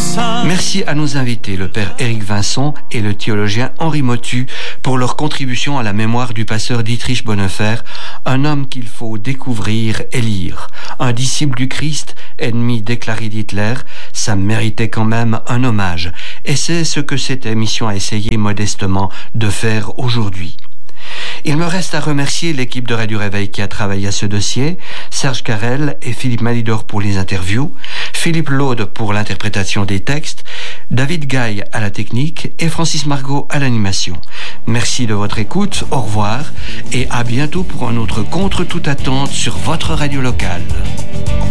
Merci à nos invités, le père Éric Vincent et le théologien Henri Motu, pour leur contribution à la mémoire du pasteur Dietrich Bonhoeffer, un homme qu'il faut découvrir et lire. Un disciple du Christ, ennemi déclaré d'Hitler, ça méritait quand même un hommage. Et c'est ce que cette émission a essayé modestement de faire aujourd'hui. Il me reste à remercier l'équipe de Radio Réveil qui a travaillé à ce dossier, Serge Carrel et Philippe Malidor pour les interviews, Philippe Laude pour l'interprétation des textes, David Gaille à la technique et Francis Margot à l'animation. Merci de votre écoute, au revoir et à bientôt pour un autre Contre toute attente sur votre radio locale.